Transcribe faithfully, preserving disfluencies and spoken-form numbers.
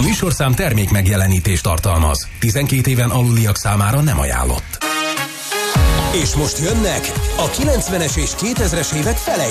műsorszám termék megjelenítést tartalmaz. tizenkét éven aluliak számára nem ajánlott. És most jönnek a kilencvenes és kétezres évek felejtői.